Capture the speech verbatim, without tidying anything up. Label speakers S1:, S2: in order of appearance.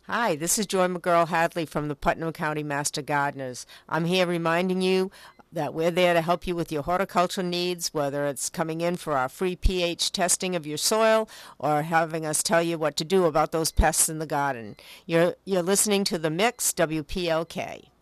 S1: Hi, this is Joy McGurl Hadley from the Putnam County Master Gardeners. I'm here reminding you that we're there to help you with your horticulture needs, whether it's coming in for our free pH testing of your soil or having us tell you what to do about those pests in the garden. You're, you're listening to The Mix, W P L K.